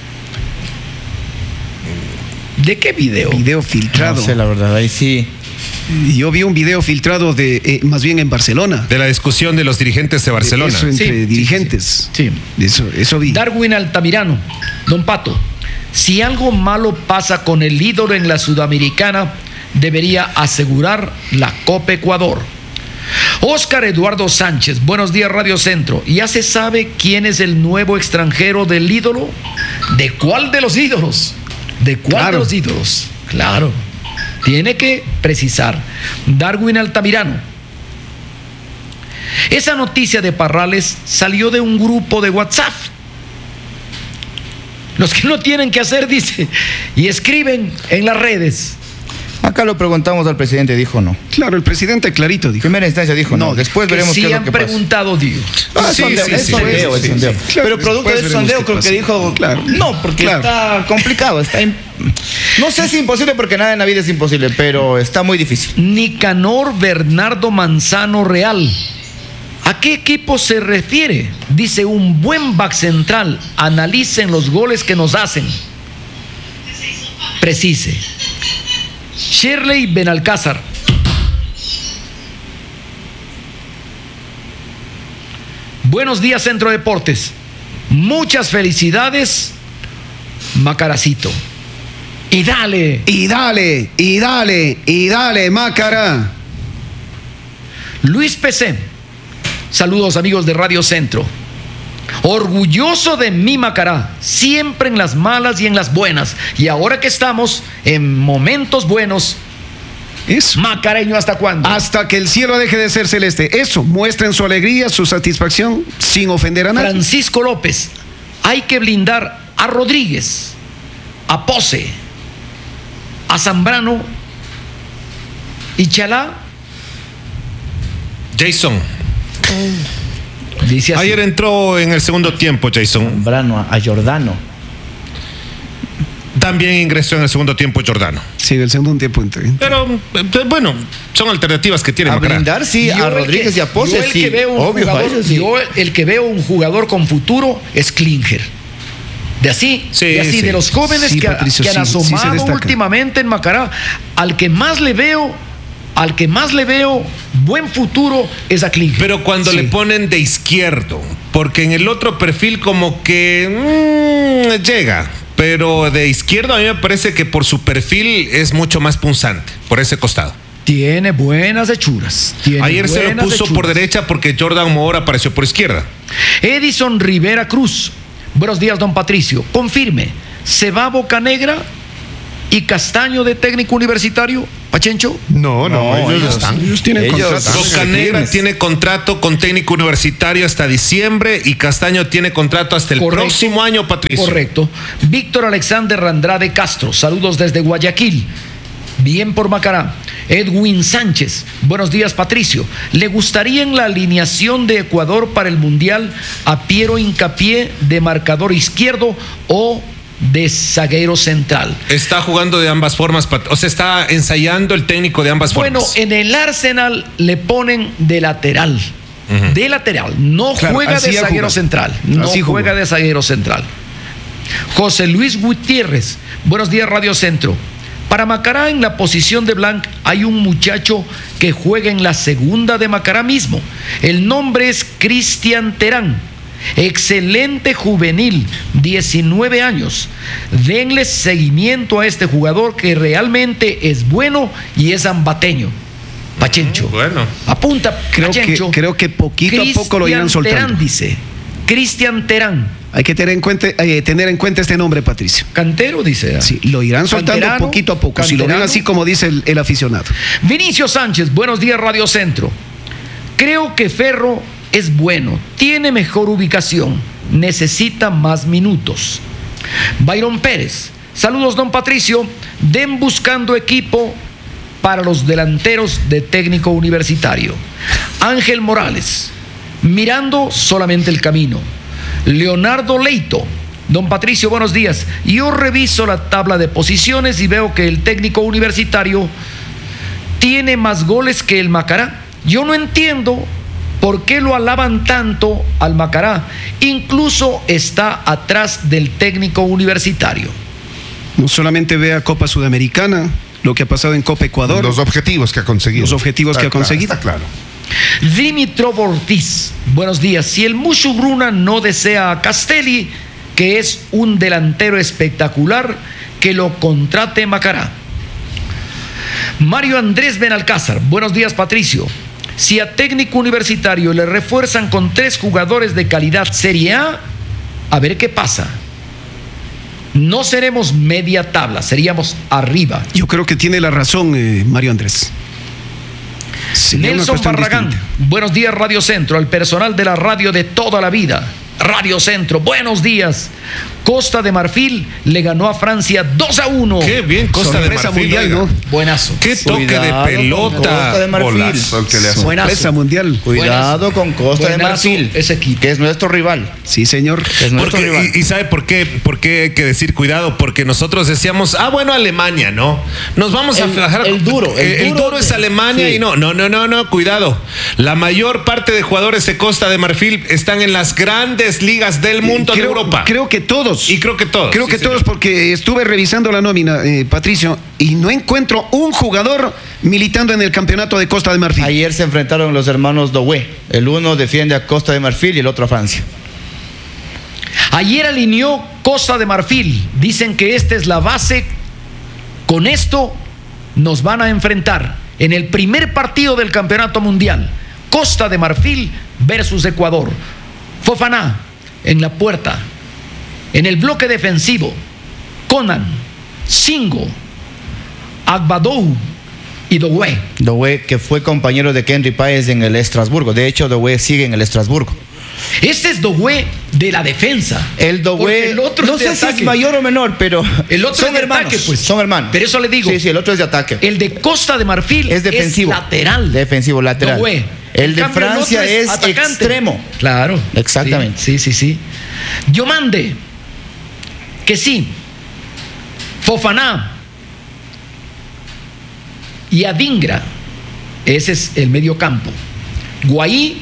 ¿De qué video? Video filtrado. No sé, la verdad, ahí sí. Yo vi un video filtrado de, eh, más bien en Barcelona. De la discusión de los dirigentes de Barcelona. Eso entre Sí, sí, dirigentes. sí, Eso, eso vi. Darwin Altamirano, don Pato, si algo malo pasa con el ídolo en la Sudamericana, debería asegurar la Copa Ecuador. Óscar Eduardo Sánchez, buenos días Radio Centro. ¿Ya se sabe quién es el nuevo extranjero del ídolo? ¿De cuál de los ídolos? ¿De cuál Claro. de los ídolos? Claro, tiene que precisar. Darwin Altamirano. Esa noticia de Parrales salió de un grupo de WhatsApp. Los que no tienen que hacer, dice, y escriben en las redes. Acá lo preguntamos al presidente, dijo no. Claro, el presidente clarito dijo. Primera instancia dijo no. No, Después Que veremos sí qué es lo han que pasa. preguntado, digo. Ah, Sí, sondeo, sí, es sí, sondeo, sí, es sí, sondeo. sí. Claro, Pero producto después del veremos sondeo qué creo pasa. que dijo Claro. no, porque Claro. está complicado, está im- no sé si imposible porque nada en la vida es imposible, pero está muy difícil. Nicanor Bernardo Manzano Real. ¿A qué equipo se refiere? Dice, un buen back central. Analicen los goles que nos hacen. Precise. Shirley Benalcázar. Buenos días, Centro Deportes. Muchas felicidades, Macaracito. Y dale. Y dale, y dale, y dale, Mácara. Luis P C. Saludos amigos de Radio Centro. Orgulloso de mi Macará, siempre en las malas y en las buenas. Y ahora que estamos en momentos buenos, Eso. macareño, ¿hasta cuándo? Hasta que el cielo deje de ser celeste. Eso, muestren su alegría, su satisfacción, sin ofender a nadie. Francisco López, hay que blindar a Rodríguez, a Pose, a Zambrano y Chalá. Jason. Dice así. Ayer entró en el segundo tiempo, Jason. Brano a Jordano. También ingresó en el segundo tiempo Jordano. Sí, el segundo tiempo entre. Pero, eh, bueno, son alternativas que tiene A Macará. blindar, sí, Yo a el Rodríguez que- y a Pose, yo el sí. que veo un Obvio, jugador- a ellos sí. yo el que veo un jugador con futuro es Klinger. De así, Sí, de así, sí. de los jóvenes Sí, que, Patricio, que han sí, sí se asomado destaca. últimamente en Macará, al que más le veo, al que más le veo buen futuro es a Klinger. Pero cuando Sí. le ponen de izquierdo, porque en el otro perfil como que mm, llega, pero de izquierdo a mí me parece que por su perfil es mucho más punzante, por ese costado. Tiene buenas hechuras. Tiene Ayer se lo buenas puso hechuras. por derecha porque Jordan Moore apareció por izquierda. Edison Rivera Cruz. Buenos días, don Patricio. Confirme, ¿se va Bocanegra y Castaño de técnico universitario, Pachencho? No, no, No, ellos ellos- están. Ellos tienen Ellos- contrato. Bocanegra tiene contrato con técnico universitario hasta diciembre y Castaño tiene contrato hasta el Correcto. próximo año, Patricio. Correcto. Víctor Alexander Andrade Castro, saludos desde Guayaquil. Bien por Macará. Edwin Sánchez, buenos días, Patricio. ¿Le gustaría en la alineación de Ecuador para el Mundial a Piero Hincapié de marcador izquierdo o de zaguero central? Está jugando de ambas formas, Pat- o sea, está ensayando el técnico de ambas Bueno, formas. en el Arsenal le ponen de lateral. Ujú. De lateral. No Claro, juega así de ha zaguero jugado. central. No Así jugó. juega de zaguero central. José Luis Gutiérrez. Buenos días, Radio Centro. Para Macará, en la posición de Blanc, hay un muchacho que juega en la segunda de Macará mismo. El nombre es Cristian Terán. Excelente juvenil, diecinueve años. Denle seguimiento a este jugador que realmente es bueno y es ambateño. Pachencho. Bueno. Apunta, Creo que, Pachencho. creo que poquito a poco lo irán Cristian soltando. Terán, dice. Cristian Terán. Hay que tener en cuenta, eh, tener en cuenta este nombre, Patricio. Cantero, dice. Sí, lo irán soltando Canterano, poquito a poco. Si lo ven canterano. así como dice el, el aficionado. Vinicio Sánchez, buenos días, Radio Centro. Creo que Ferro es bueno, tiene mejor ubicación, necesita más minutos. Byron Pérez, saludos, don Patricio. Den buscando equipo para los delanteros de técnico universitario. Ángel Morales, mirando solamente el camino. Leonardo Leito, don Patricio, buenos días. Yo reviso la tabla de posiciones y veo que el técnico universitario tiene más goles que el Macará. Yo no entiendo por qué lo alaban tanto al Macará. Incluso está atrás del técnico universitario. No solamente vea Copa Sudamericana, lo que ha pasado en Copa Ecuador. Los objetivos que ha conseguido. Los objetivos que ha Está claro, conseguido. Está claro. Dimitrov Ortiz, buenos días. Si el Mushugruna no desea a Castelli, que es un delantero espectacular, que lo contrate Macará. Mario Andrés Benalcázar, buenos días, Patricio. Si a técnico universitario le refuerzan con tres jugadores de calidad Serie A, a ver qué pasa. No seremos media tabla, seríamos arriba. Yo creo que tiene la razón, eh, Mario Andrés. Sería una Nelson cuestión Barragán, distinta. buenos días, Radio Centro, al personal de la radio de toda la vida. Radio Centro, buenos días. Costa de Marfil le ganó a Francia dos a uno. Qué bien, Costa de Sorpresa Marfil. mundial, oiga. ¿no? Buenazo. Qué toque Cuidado de con pelota. Costa de Marfil. Golazo el que le hace. Buenazo. Sorpresa mundial. Cuidado con Costa de Buenazo Marfil, ese equipo. que es nuestro rival. Sí, señor. Que es nuestro Porque- rival. y, y sabe por qué, por qué hay que decir cuidado, porque nosotros decíamos, ah, bueno, Alemania, ¿no? Nos vamos a El- fijar. el duro, el Eh, el duro duro es de- Alemania sí. y no, no, no, no, no, cuidado. La mayor parte de jugadores de Costa de Marfil están en las grandes ligas del mundo creo, de Europa. Creo que todos. Y creo que todos. Creo sí, que señor. todos, porque estuve revisando la nómina, eh, Patricio, y no encuentro un jugador militando en el campeonato de Costa de Marfil. Ayer se enfrentaron los hermanos Doué. El uno defiende a Costa de Marfil y el otro a Francia. Ayer alineó Costa de Marfil. Dicen que esta es la base. Con esto nos van a enfrentar en el primer partido del campeonato mundial. Costa de Marfil versus Ecuador. Fofana en la puerta. En el bloque defensivo, Conan, Singo, Agbadou y Doué. Doué, que fue compañero de Henry Páez en el Estrasburgo. De hecho, Doué sigue en el Estrasburgo. Este es Doué de la defensa. El Porque Doué, el otro no es de sé si ataque. es mayor o menor, pero El otro son es de hermanos. ataque, pues. Son hermanos. Pero eso le digo. Sí, sí, el otro es de ataque. El de Costa de Marfil Es defensivo. lateral. Defensivo, lateral. Doué. El En de cambio, Francia otro es atacante. extremo. Claro. Exactamente. Sí, sí, sí. sí. Diomande, que sí. Fofana y Adingra. Ese es el medio campo. Guaí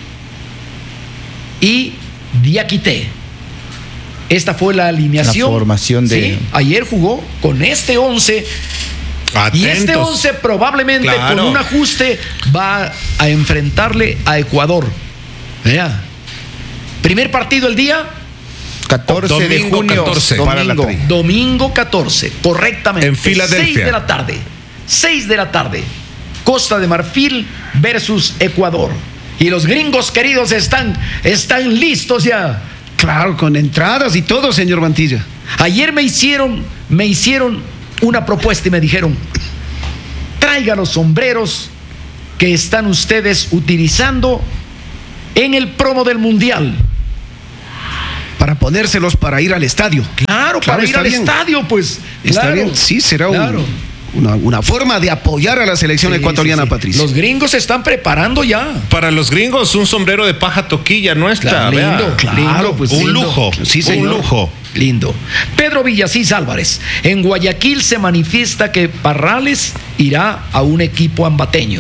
y Diakité. Esta fue la alineación. La formación de- Sí, ayer jugó con este once. Y este Atentos. once probablemente Claro. con un ajuste va a enfrentarle a Ecuador. Vea. Primer partido el día, catorce de Domingo junio. catorce. Domingo. Para la tri. domingo catorce, correctamente. En Filadelfia. seis de la tarde. seis de la tarde. Costa de Marfil versus Ecuador. Y los gringos queridos están, están listos ya. Claro, con entradas y todo, señor Mantilla. Ayer me hicieron, me hicieron una propuesta y me dijeron: traigan los sombreros que están ustedes utilizando en el promo del Mundial. Para ponérselos para ir al estadio. Claro, Claro, para ir está al bien. estadio, pues. Está claro, bien, sí, será un- claro. una, una forma de apoyar a la selección Sí, ecuatoriana, sí, sí. Patricio. Los gringos se están preparando ya. Para los gringos, un sombrero de paja toquilla nuestra. Claro, vea. lindo, claro, lindo, pues, un lindo. lujo. Sí, un señor. lujo. Lindo. Pedro Villasís Álvarez. En Guayaquil se manifiesta que Parrales irá a un equipo ambateño.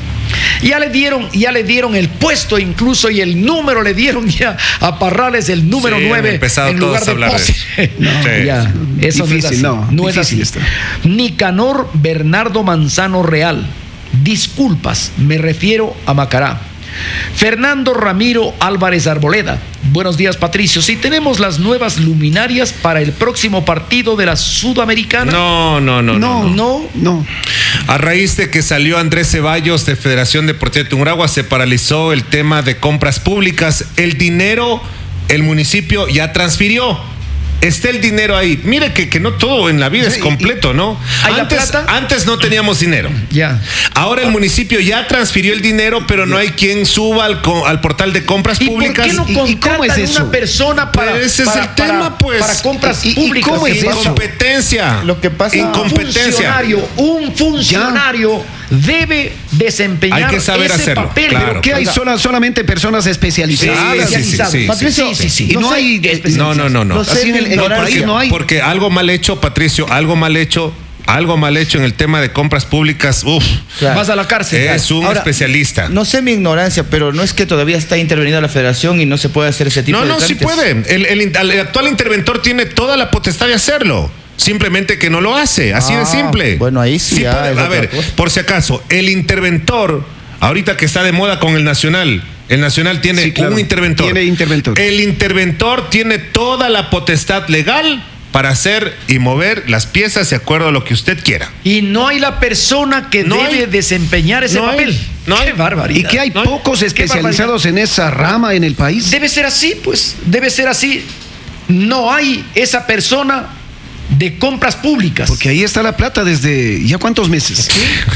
Ya le dieron, ya le dieron el puesto incluso y el número le dieron ya a Parrales, el número Sí, han nueve empezado en todos lugar a de hablar de Pose. eso. No, Sí. ya, eso Difícil, no es así. no, No es difícil así. está. Nicanor Bernardo Manzano Real. Disculpas, me refiero a Macará. Fernando Ramiro Álvarez Arboleda. Buenos días, Patricio. Si tenemos las nuevas luminarias para el próximo partido de la Sudamericana. No, no, no, no. No, no. no. A raíz de que salió Andrés Ceballos de Federación Deportiva de Tungurahua, se paralizó el tema de compras públicas. El dinero, el municipio ya transfirió. Está el dinero ahí. Mire que, que no todo en la vida Sí, es completo, ¿no? ¿Hay la Antes, plata? antes no teníamos dinero. Ya. Ahora el municipio ya transfirió el dinero, pero no hay quien suba al, co- al portal de compras ¿Y por públicas. qué no ¿Y- y cómo contratan es eso? una persona para, Pero ese es para- el tema, para- pues. para compras ¿Y- y públicas? cómo es ¿Qué eso? pasa? Incompetencia. Lo que pasa- Un Incompetencia. funcionario, un funcionario debe desempeñar Hay que saber ese hacerlo, papel. claro. Pero Que hay oiga, sola- solamente personas especializadas. Sí, sí, sí, sí, sí. Patricio, Sí, sí, sí. Y no, No sé, hay. No, no, no, no. No sé Así en el, en el ignorancia. país no hay. Porque algo mal hecho, Patricio, algo mal hecho, algo mal hecho en el tema de compras públicas, uff, Claro. vas a la cárcel. es un Ahora, especialista. No sé mi ignorancia, pero no es que todavía está intervenida la federación y no se puede hacer ese tipo No, de no, sí trámites. puede. El, el- el actual interventor tiene toda la potestad de hacerlo. Simplemente que no lo hace, así de Ah, simple. bueno, ahí sí ya puede. es A otra ver, cosa. por si acaso, el interventor, ahorita que está de moda con el Nacional, el Nacional tiene Sí, claro. un interventor. Tiene interventor. El interventor tiene toda la potestad legal para hacer y mover las piezas de acuerdo a lo que usted quiera. Y no hay la persona que No debe hay. desempeñar ese No hay. papel. No Qué hay. barbaridad. Y que hay No, pocos qué especializados en esa rama en el país. Debe ser así, pues. Debe ser así. No hay esa persona de compras públicas. Porque ahí está la plata desde ya cuántos meses.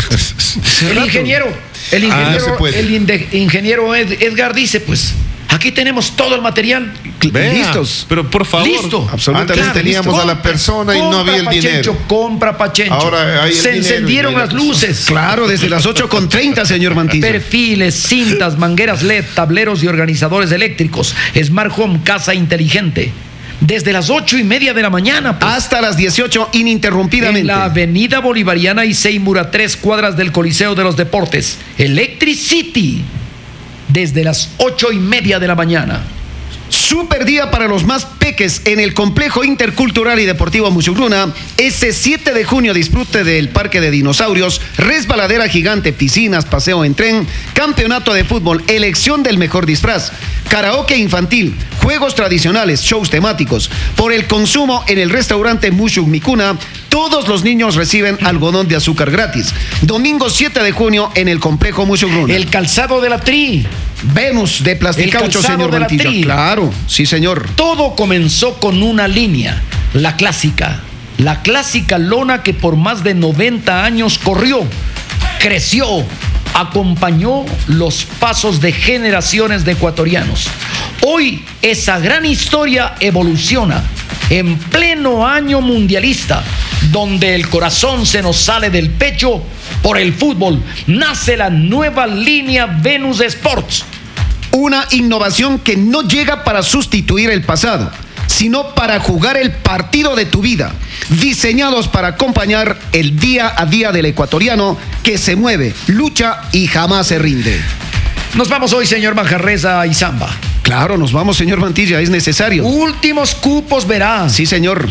Hace El rato. ingeniero, el Ah, ingeniero, se puede. el inde- ingeniero Ed- Edgar dice, pues, aquí tenemos todo el material. Cl- Vea, Listos. Pero por favor. Listo. Absolutamente Antes teníamos listo. a la persona y no Compra había el pa' dinero. Chencho, compra pa' Chencho. Ahora hay el Se dinero encendieron y no hay las la persona. luces. Claro, desde las ocho con treinta, señor Mantilla. Perfiles, cintas, mangueras L E D, tableros y organizadores eléctricos. Smart Home, casa inteligente. Desde las ocho y media de la mañana. pues. Hasta las dieciocho ininterrumpidamente. En la avenida Bolivariana y Seymour, a tres cuadras del Coliseo de los Deportes. Electricity. Desde las ocho y media de la mañana. Super día para los más peques en el Complejo Intercultural y Deportivo Muchugruna. Este siete de junio disfrute del Parque de Dinosaurios, resbaladera gigante, piscinas, paseo en tren, campeonato de fútbol, elección del mejor disfraz, karaoke infantil, juegos tradicionales, shows temáticos. Por el consumo en el restaurante Mushuk Mikuna, todos los niños reciben algodón de azúcar gratis. Domingo siete de junio en el Complejo Muchugruna. El calzado de la Tri. Venus de Plasticaucho, El calzado señor de la Mantilla. Tri. Claro, sí, señor. Todo comenzó con una línea, la clásica. La clásica lona que por más de noventa años corrió, creció, acompañó los pasos de generaciones de ecuatorianos. Hoy esa gran historia evoluciona en pleno año mundialista, donde el corazón se nos sale del pecho por el fútbol. Nace la nueva línea Venus Sports. Una innovación que no llega para sustituir el pasado, sino para jugar el partido de tu vida. Diseñados para acompañar el día a día del ecuatoriano que se mueve, lucha y jamás se rinde. Nos vamos hoy, señor Manjarresa y Zamba. Claro, nos vamos, señor Mantilla, es necesario. Últimos cupos, verás. Sí, señor.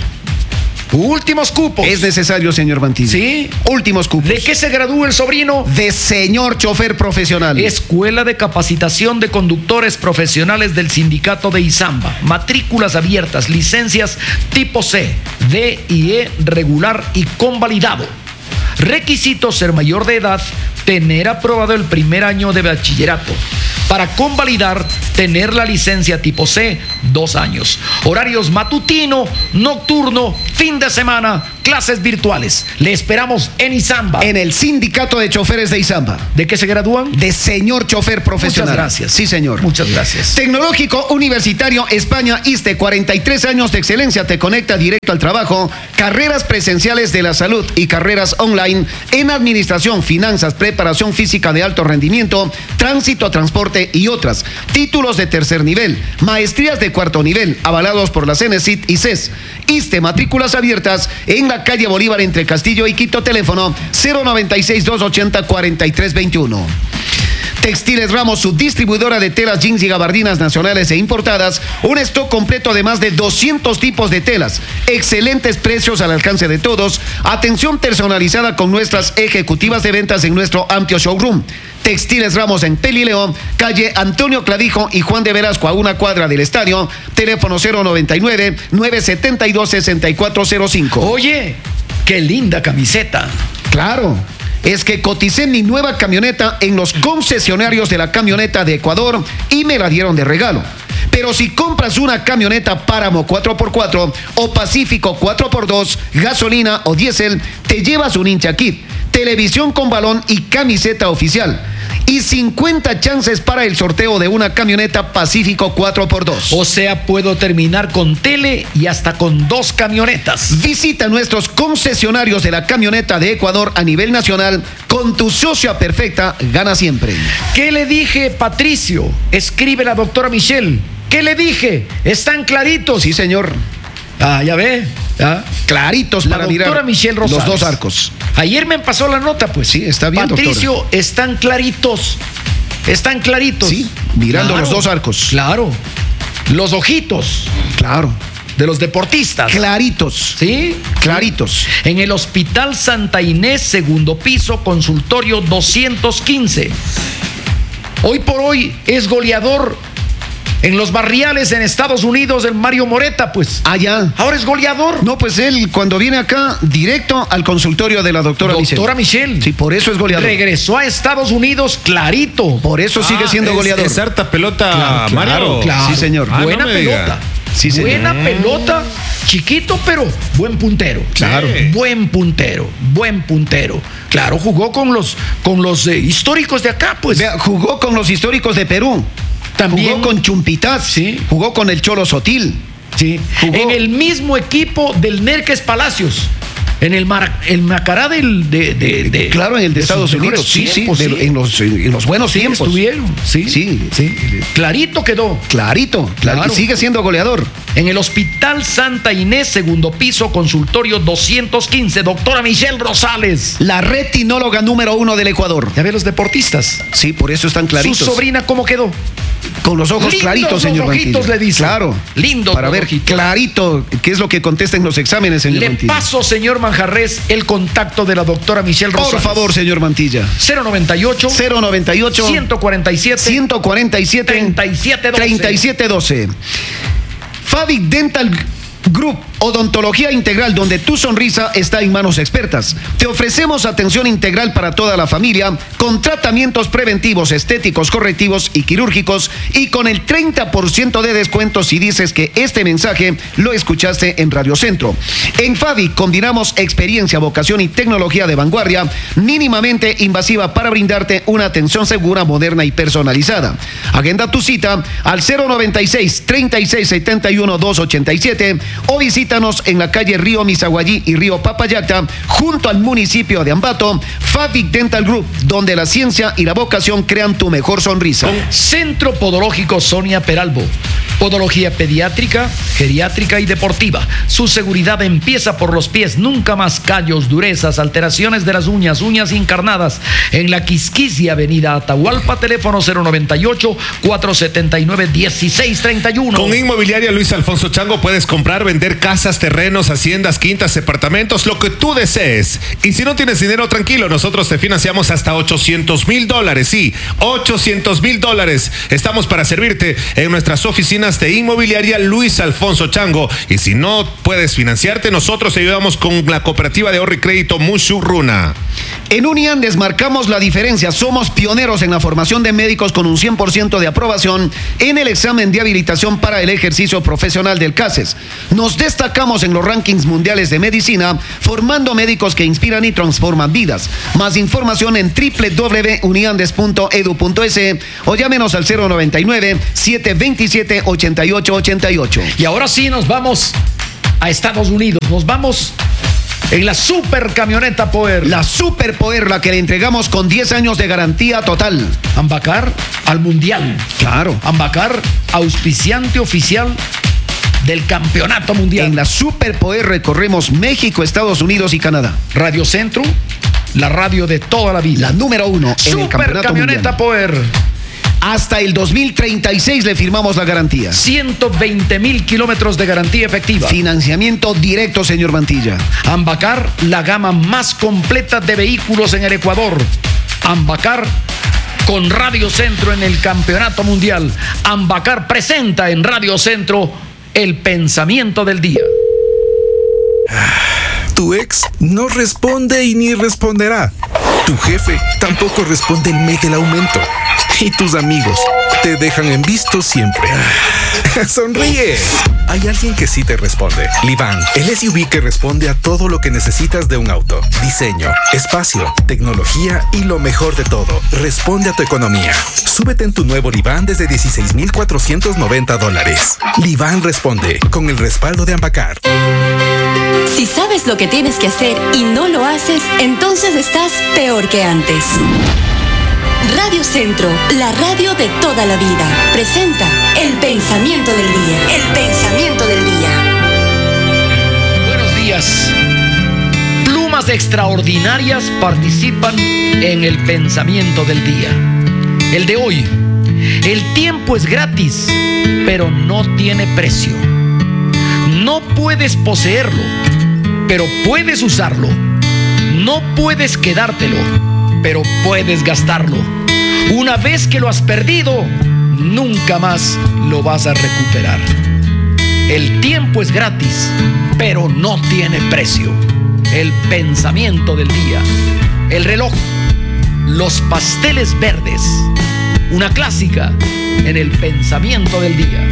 Últimos cupos. Es necesario, señor Mantilla. Sí. Últimos cupos. ¿De qué se gradúa el sobrino? De señor chofer profesional. Escuela de Capacitación de Conductores Profesionales del Sindicato de Izamba. Matrículas abiertas, licencias tipo C, D y E regular y convalidado. Requisitos: ser mayor de edad, tener aprobado el primer año de bachillerato. Para convalidar, tener la licencia tipo C, dos años. Horarios matutino, nocturno, fin de semana, clases virtuales. Le esperamos en Izamba. En el Sindicato de Choferes de Izamba. ¿De qué se gradúan? De señor chofer profesional. Muchas gracias. Sí, señor. Muchas gracias. Tecnológico Universitario España ISTE, cuarenta y tres años de excelencia, te conecta directo al trabajo. Carreras presenciales de la salud y carreras online en administración, finanzas, preparación física de alto rendimiento, tránsito, transporte y otras. Títulos de tercer nivel, maestrías de cuarto nivel, avalados por la CENESID y CES. ISTE, matrículas abiertas en la calle Bolívar entre Castillo y Quito. Teléfono cero noventa y seis, doscientos ochenta, cuarenta y tres veintiuno. Textiles Ramos, subdistribuidora de telas, jeans y gabardinas nacionales e importadas. Un stock completo de más de doscientos tipos de telas. Excelentes precios al alcance de todos. Atención personalizada con nuestras ejecutivas de ventas en nuestro amplio showroom. Textiles Ramos en Pelileón, calle Antonio Clavijo y Juan de Velasco, a una cuadra del estadio. Teléfono cero noventa y nueve, nueve setenta y dos, sesenta y cuatro cero cinco. Oye, qué linda camiseta. Claro. Es que coticé mi nueva camioneta en los concesionarios de la camioneta de Ecuador y me la dieron de regalo. Pero si compras una camioneta Páramo cuatro por cuatro o Pacífico cuatro por dos, gasolina o diésel, te llevas un hincha kit, televisión con balón y camiseta oficial. Y cincuenta chances para el sorteo de una camioneta Pacífico cuatro por dos. O sea, puedo terminar con tele y hasta con dos camionetas. Visita nuestros concesionarios de la camioneta de Ecuador a nivel nacional. Con tu socia perfecta, gana siempre. ¿Qué le dije, Patricio? Escribe la doctora Michelle. ¿Qué le dije? Están claritos. Sí, señor. Ah, ya ve. ¿Ah? Claritos la para mirar Michelle Rosales. Los dos arcos. Ayer me pasó la nota, pues. Sí, está bien, Patricio, doctora. están claritos. Están claritos. Sí, mirando claro, los dos arcos. Claro. Los ojitos. Claro. De los deportistas. Claritos. ¿Sí? Claritos. En el Hospital Santa Inés, segundo piso, consultorio doscientos quince. Hoy por hoy es goleador en los barriales en Estados Unidos, el Mario Moreta, pues. Ah, ya. Ahora es goleador. No, pues él cuando viene acá, directo al consultorio de la doctora Michelle. Doctora Michelle. Sí, por eso es goleador. Regresó a Estados Unidos clarito. Por eso sigue Ah, siendo es, goleador. Es harta pelota, Claro, Mario. claro, claro. Sí, señor. Ah, Buena no me pelota. diga. Sí, señor. Buena pelota. Chiquito, pero buen puntero. Claro. Buen puntero. Buen puntero. Claro, jugó con los, con los eh, históricos de acá, pues. Vea, jugó con los históricos de Perú. También. Jugó con Chumpitaz. Sí. Jugó con el Cholo Sotil. Sí. Jugó- En el mismo equipo del Nerques Palacios. En el, Mar, el Macará del, de, de, de- Claro, en el de, sus Estados mejores Unidos. Sí, sí, tiempos, de- En, los, en los buenos Sí, tiempos. estuvieron. Sí, Sí. sí. Clarito quedó. Clarito. Claro. Claro. Y sigue siendo goleador. En el Hospital Santa Inés, segundo piso, consultorio doscientos quince, doctora Michelle Rosales. La retinóloga número uno del Ecuador. Ya ve los deportistas. Sí, por eso están claritos. Su sobrina, ¿cómo quedó? Con los ojos Lindos claritos, los señor ojitos, Mantilla. le dice. Claro. Lindos Para los ver ojitos. clarito qué es lo que contesta en los exámenes, señor Le Mantilla. paso, señor Manjarres, el contacto de la doctora Michelle Rosales. Por favor, señor Mantilla. cero noventa y ocho, cero noventa y ocho, ciento cuarenta y siete, ciento cuarenta y siete, treinta y siete doce. treinta y siete doce. Fabic Dental Group, odontología integral, donde tu sonrisa está en manos expertas. Te ofrecemos atención integral para toda la familia, con tratamientos preventivos, estéticos, correctivos y quirúrgicos, y con el treinta por ciento de descuento si dices que este mensaje lo escuchaste en Radio Centro. En Fabic combinamos experiencia, vocación y tecnología de vanguardia, mínimamente invasiva, para brindarte una atención segura, moderna y personalizada. Agenda tu cita al cero noventa y seis, treinta y seis, setenta y uno, doscientos ochenta y siete o visítanos en la calle Río Misaguallí y Río Papayacta, junto al municipio de Ambato. Fabic Dental Group, donde la ciencia y la vocación crean tu mejor sonrisa. Centro Podológico Sonia Peralbo. Podología pediátrica, geriátrica y deportiva. Su seguridad empieza por los pies. Nunca más callos, durezas, alteraciones de las uñas, uñas encarnadas. En la Quisquisia, avenida Atahualpa, teléfono cero noventa y ocho, cuatrocientos setenta y nueve, dieciséis treinta y uno. Con Inmobiliaria Luis Alfonso Chango puedes comprar, vender casas, terrenos, haciendas, quintas, departamentos, lo que tú desees. Y si no tienes dinero, tranquilo, nosotros te financiamos hasta ochocientos mil dólares. Sí, ochocientos mil dólares. Estamos para servirte en nuestras oficinas oficinas de Inmobiliaria Luis Alfonso Chango. Y si no puedes financiarte, nosotros te ayudamos con la cooperativa de ahorro y crédito Mushurruna. En Uniandes marcamos la diferencia. Somos pioneros en la formación de médicos con un cien por ciento de aprobación en el examen de habilitación para el ejercicio profesional del CASES. Nos destacamos en los rankings mundiales de medicina, formando médicos que inspiran y transforman vidas. Más información en doble u doble u doble u punto uniandes punto edu punto es o llámenos al cero noventa y nueve, siete veintisiete, ochenta y ocho ochenta y ocho. Y ahora sí nos vamos a Estados Unidos. Nos vamos en la super camioneta Power. La super Power, la que le entregamos con diez años de garantía total. Ambacar al Mundial. Claro. Ambacar, auspiciante oficial del campeonato mundial. En la super Power recorremos México, Estados Unidos y Canadá. Radio Centro, la radio de toda la vida. La número uno en super el campeonato camioneta mundial. Power. Hasta el dos mil treinta y seis le firmamos la garantía. ciento veinte mil kilómetros de garantía efectiva. Financiamiento directo, señor Mantilla. Ambacar, la gama más completa de vehículos en el Ecuador. Ambacar con Radio Centro en el Campeonato Mundial. Ambacar presenta en Radio Centro el pensamiento del día. Tu ex no responde y ni responderá. Tu jefe tampoco responde el mes del aumento. Y tus amigos te dejan en visto siempre. ¡Sonríe! Hay alguien que sí te responde. Livan, el S U V que responde a todo lo que necesitas de un auto. Diseño, espacio, tecnología y lo mejor de todo, responde a tu economía. Súbete en tu nuevo Livan desde dieciséis mil cuatrocientos noventa dólares. Livan responde con el respaldo de Ambacar. Si sabes lo que tienes que hacer y no lo haces, entonces estás peor que antes. Radio Centro, la radio de toda la vida, presenta el pensamiento del día. El pensamiento del día. Buenos días. Plumas extraordinarias participan en el pensamiento del día. El de hoy. El tiempo es gratis, pero no tiene precio. No puedes poseerlo, pero puedes usarlo. No puedes quedártelo, pero puedes gastarlo. Una vez que lo has perdido, nunca más lo vas a recuperar. El tiempo es gratis, pero no tiene precio. El pensamiento del día. El reloj. Los pasteles verdes. Una clásica en el pensamiento del día.